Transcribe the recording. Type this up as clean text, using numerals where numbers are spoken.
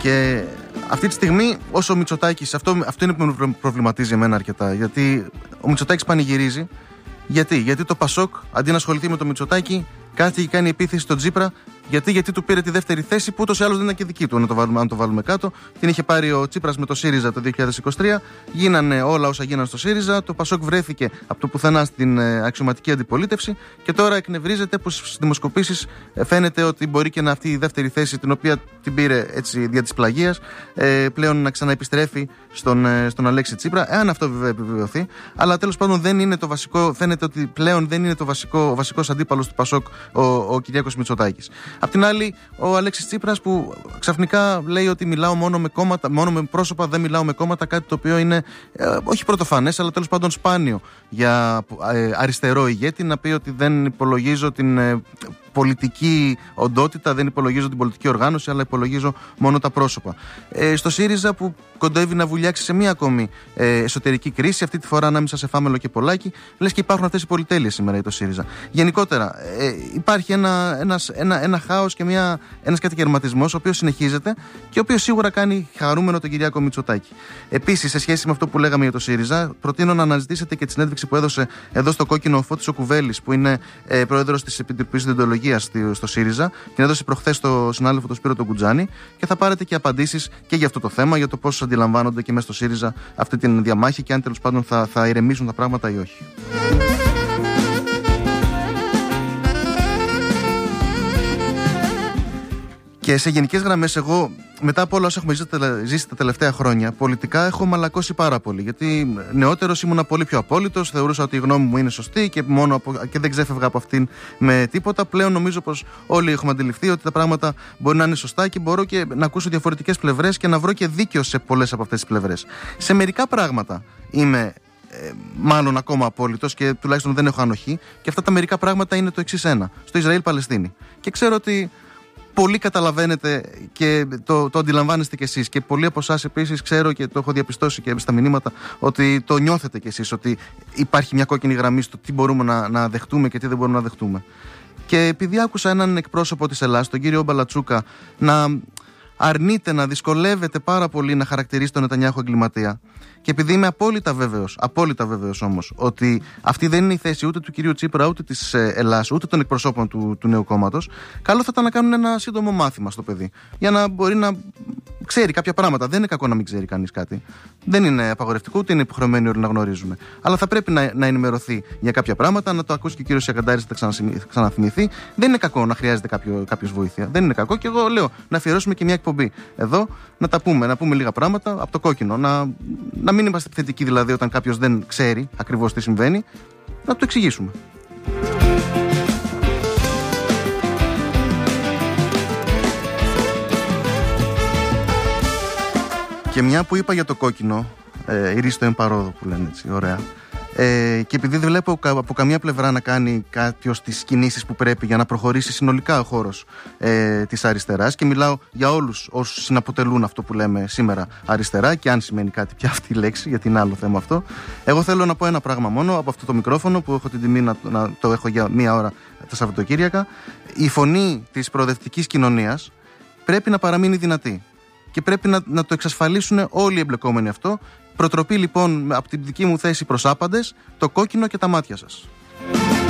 Και αυτή τη στιγμή, όσο ο Μητσοτάκης, αυτό είναι που με προβληματίζει εμένα αρκετά. Γιατί ο Μητσοτάκης πανηγυρίζει. Γιατί το Πασόκ, αντί να ασχοληθεί με το Μητσοτάκη, κάθεται και κάνει επίθεση στον Τσίπρα. Γιατί του πήρε τη δεύτερη θέση, που ούτως ή άλλως δεν ήταν και δική του. Αν το βάλουμε κάτω, την είχε πάρει ο Τσίπρας με το ΣΥΡΙΖΑ το 2023. Γίνανε όλα όσα γίνανε στο ΣΥΡΙΖΑ. Το Πασόκ βρέθηκε από το πουθενά στην αξιωματική αντιπολίτευση και τώρα εκνευρίζεται που στις δημοσκοπήσεις φαίνεται ότι μπορεί και αυτή η δεύτερη θέση, την οποία την πήρε έτσι δια της πλαγίας, πλέον να ξαναεπιστρέφει στον Αλέξη Τσίπρα. Εάν αυτό βέβαια επιβεβαιωθεί. Αλλά τέλος πάντων δεν είναι το βασικό. Φαίνεται ότι πλέον δεν είναι ο βασικός αντίπαλος του Πασόκ ο Κυριάκος Μητσοτάκης. Απ' την άλλη, ο Αλέξης Τσίπρας που ξαφνικά λέει ότι μιλάω μόνο με κόμματα, μόνο με πρόσωπα, δεν μιλάω με κόμματα, κάτι το οποίο είναι όχι πρωτοφανές, αλλά τέλος πάντων σπάνιο για αριστερό ηγέτη, να πει ότι δεν υπολογίζω την πολιτική οντότητα, δεν υπολογίζω την πολιτική οργάνωση, αλλά υπολογίζω μόνο τα πρόσωπα. Στο ΣΥΡΙΖΑ που κοντεύει να βουλιάξει σε μία ακόμη εσωτερική κρίση, αυτή τη φορά ανάμεσα σε Φάμελο και Πολάκη, λες και υπάρχουν αυτές οι πολυτέλειες σήμερα για το ΣΥΡΙΖΑ. Γενικότερα υπάρχει ένα χάος και ένας κατακαιρματισμός, ο οποίος συνεχίζεται και ο οποίος σίγουρα κάνει χαρούμενο τον Κυριάκο Μητσοτάκη. Επίσης, σε σχέση με αυτό που λέγαμε για το ΣΥΡΙΖΑ, προτείνω να αναζητήσετε και τη συνέντευξη που έδωσε εδώ στο Κόκκινο ο Φώτης ο Κουβέλης, που είναι πρόεδρος της Επιτροπής Διοντολογίας στο ΣΥΡΙΖΑ, και την έδωσε προχθές στο συνάδελφο τον Σπύρο τον Κουτζάνη, και θα πάρετε και απαντήσεις και για αυτό το θέμα, για το πώς αντιλαμβάνονται και μέσα στο ΣΥΡΙΖΑ αυτή τη διαμάχη και αν τέλος πάντων θα ηρεμήσουν τα πράγματα ή όχι. Και σε γενικές γραμμές, εγώ μετά από όλα όσα έχουμε ζήσει τα τελευταία χρόνια, πολιτικά έχω μαλακώσει πάρα πολύ. Γιατί νεότερος ήμουνα πολύ πιο απόλυτος, θεωρούσα ότι η γνώμη μου είναι σωστή και δεν ξέφευγα από αυτήν με τίποτα. Πλέον νομίζω πως όλοι έχουμε αντιληφθεί ότι τα πράγματα μπορεί να είναι σωστά και μπορώ και να ακούσω διαφορετικές πλευρές και να βρω και δίκαιο σε πολλές από αυτές τις πλευρές. Σε μερικά πράγματα είμαι μάλλον ακόμα απόλυτος και τουλάχιστον δεν έχω ανοχή, και αυτά τα μερικά πράγματα είναι το εξής ένα: στο Ισραήλ-Παλαιστίνη. Και ξέρω ότι πολύ καταλαβαίνετε και το αντιλαμβάνεστε κι εσείς, και πολλοί από εσάς επίσης ξέρω και το έχω διαπιστώσει και στα μηνύματα ότι το νιώθετε κι εσείς, ότι υπάρχει μια κόκκινη γραμμή στο τι μπορούμε να δεχτούμε και τι δεν μπορούμε να δεχτούμε. Και επειδή άκουσα έναν εκπρόσωπο της Ελλάδας, τον κύριο Μπαλατσούκα, να αρνείται, να δυσκολεύεται πάρα πολύ να χαρακτηρίσει τον Νετανιάχου εγκληματία, και επειδή είμαι απόλυτα βέβαιος όμως ότι αυτή δεν είναι η θέση ούτε του κυρίου Τσίπρα, ούτε της Ελλάς, ούτε των εκπροσώπων του νέου κόμματος, καλό θα ήταν να κάνουν ένα σύντομο μάθημα στο παιδί, για να μπορεί να ξέρει κάποια πράγματα. Δεν είναι κακό να μην ξέρει κανείς κάτι. Δεν είναι απαγορευτικό, ούτε είναι υποχρεωμένοι όλοι να γνωρίζουμε. Αλλά θα πρέπει να ενημερωθεί για κάποια πράγματα, να το ακούσει και ο κύριος Σιακαντάρης, να τα ξαναθυμηθεί. Δεν είναι κακό να χρειάζεται κάποιος βοήθεια. Δεν είναι κακό, και εγώ λέω να αφιερώσουμε και μια εκπομπή εδώ, να τα πούμε, να πούμε λίγα πράγματα από το κόκκινο. Να μην είμαστε επιθετικοί δηλαδή όταν κάποιος δεν ξέρει ακριβώς τι συμβαίνει, να το εξηγήσουμε. Και μια που είπα για το κόκκινο, ηρίστο εν παρόδο που λένε έτσι, ωραία. Και επειδή δεν βλέπω από καμία πλευρά να κάνει κάποιος τις κινήσεις που πρέπει για να προχωρήσει συνολικά ο χώρος της αριστεράς, και μιλάω για όλους όσους συναποτελούν αυτό που λέμε σήμερα αριστερά, και αν σημαίνει κάτι πια αυτή η λέξη, γιατί είναι άλλο θέμα αυτό, εγώ θέλω να πω ένα πράγμα μόνο από αυτό το μικρόφωνο που έχω την τιμή να το έχω για μία ώρα τα Σαββατοκύριακα: η φωνή της προοδευτικής κοινωνίας πρέπει να παραμείνει δυνατή και πρέπει να το εξασφαλίσουν όλοι οι εμπλεκόμενοι αυτό. Προτροπή λοιπόν από την δική μου θέση προς άπαντες, το κόκκινο και τα μάτια σας.